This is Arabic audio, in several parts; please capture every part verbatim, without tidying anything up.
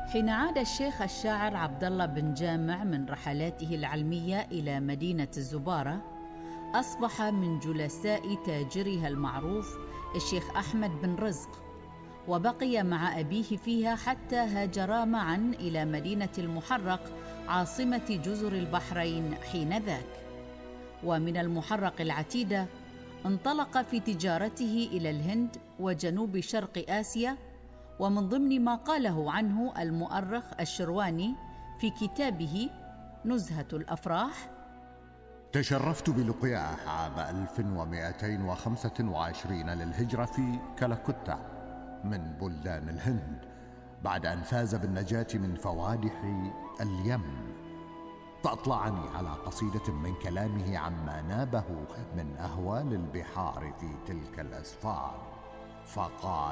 حين عاد الشيخ الشاعر عبد الله بن جامع من رحلاته العلمية إلى مدينة الزبارة، أصبح من جلساء تاجرها المعروف الشيخ أحمد بن رزق، وبقي مع أبيه فيها حتى هاجرا معا إلى مدينة المحرق عاصمة جزر البحرين حينذاك. ومن المحرق العتيدة انطلق في تجارته إلى الهند وجنوب شرق آسيا، ومن ضمن ما قاله عنه المؤرخ الشرواني في كتابه نزهة الأفراح: تشرفت بلقياه عام ألف ومئتين وخمسة وعشرين للهجرة في كالكتة من بلدان الهند، بعد أن فاز بالنجاة من فوادح اليم، فأطلعني على قصيدة من كلامه عما نابه من أهوال البحار في تلك الأسفار، فقال: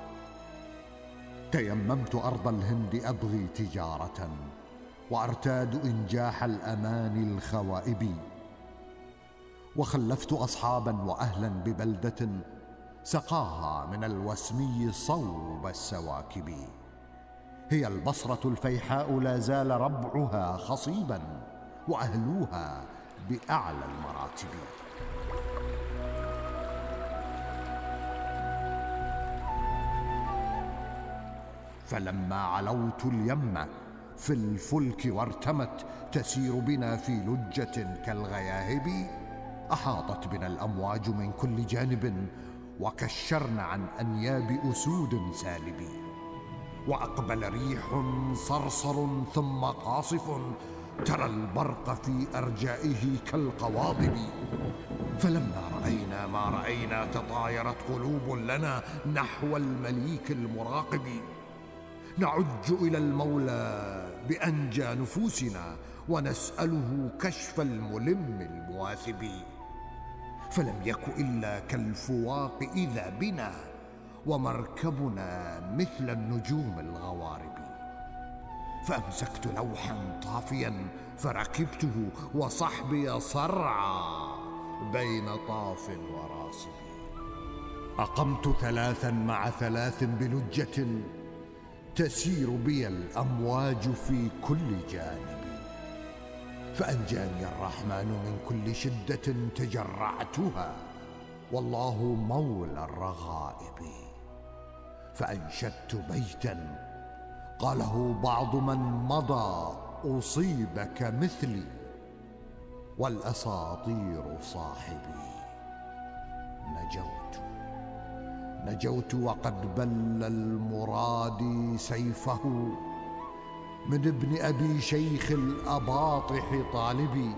تيممت أرض الهند أبغي تجارة، وأرتاد إنجاح الأماني الخوائب، وخلفت أصحابا وأهلا ببلدة سقاها من الوسمي صوب السواكب، هي البصرة الفيحاء لا زال ربعها خصيبا، وأهلوها بأعلى المراتب. فلما علوت اليم في الفلك وارتمت تسير بنا في لجة كالغياهب، أحاطت بنا الأمواج من كل جانب، وكشرن عن أنياب أسود سالب، وأقبل ريح صرصر ثم قاصف، ترى البرق في أرجائه كالقواضب، فلما رأينا ما رأينا تطايرت قلوب لنا نحو المليك المراقب، نعج إلى المولى بأنجى نفوسنا، ونسأله كشف الملم المواثب، فلم يك إلا كالفواق إذا بنا، ومركبنا مثل النجوم الغوارب، فأمسكت لوحا طافيا فركبته، وصحبي صرعى بين طاف وراسب، أقمت ثلاثا مع ثلاث بلجة تسير بي الأمواج في كل جانب، فأنجاني الرحمن من كل شدة تجرعتها، والله مولى الرغائب، فأنشدت بيتا قاله بعض من مضى: أصيب كمثلي والأساطير صاحبي، نجوت نجوت وقد بل المراد سيفه، من ابن أبي شيخ الأباطح طالبي،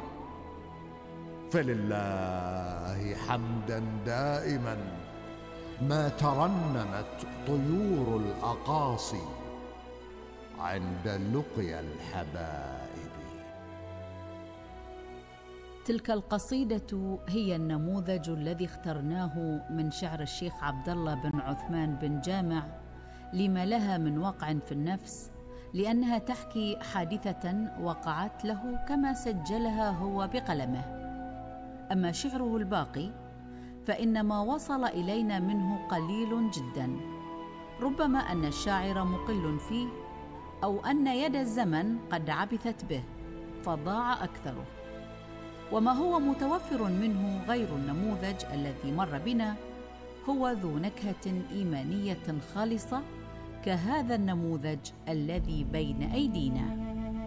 فلله حمدا دائما ما ترنمت طيور الأقاصي عند لقيا الحبائب. تلك القصيدة هي النموذج الذي اخترناه من شعر الشيخ عبد الله بن عثمان بن جامع، لما لها من وقع في النفس، لأنها تحكي حادثة وقعت له كما سجلها هو بقلمه. أما شعره الباقي فإن ما وصل إلينا منه قليل جدا، ربما أن الشاعر مقل فيه، أو أن يد الزمن قد عبثت به فضاع أكثره. وما هو متوفر منه غير النموذج الذي مر بنا، هو ذو نكهة إيمانية خالصة كهذا النموذج الذي بين أيدينا.